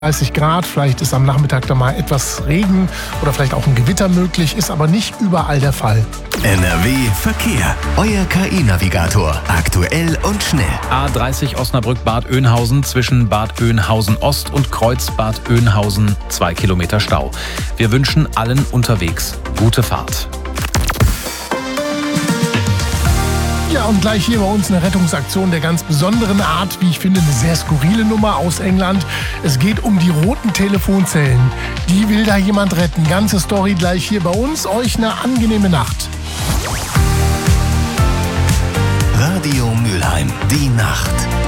30 Grad, vielleicht ist am Nachmittag da mal etwas Regen oder vielleicht auch ein Gewitter möglich, ist aber nicht überall der Fall. NRW Verkehr. Euer KI-Navigator. Aktuell und schnell. A30 Osnabrück-Bad Oeynhausen zwischen Bad Oeynhausen Ost und Kreuz Bad Oeynhausen 2 Kilometer Stau. Wir wünschen allen unterwegs gute Fahrt. Ja, und gleich hier bei uns eine Rettungsaktion der ganz besonderen Art, wie ich finde, eine sehr skurrile Nummer aus England. Es geht um die roten Telefonzellen. Die will da jemand retten. Ganze Story gleich hier bei uns. Euch eine angenehme Nacht. Radio Mülheim. Die Nacht.